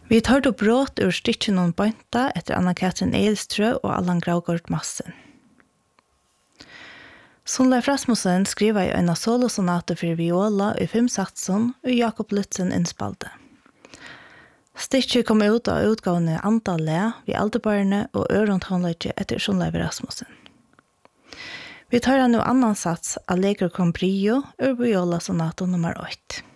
Vi tar då brott ur stitchen och bönta efter Anna-Katrin Eilströ och Allan Graugård Massen. Sonleif Rasmussen skriver i en solosonate för viola i 5 satsen och Jakob Lutzen inspalde. Stitchen kom ut av utgående antallet vid Aldebarne och örontonlöjt efter Sonleif Rasmussen. Vi tar nu annan sats Allegro con brio ur viola sonato nummer 8.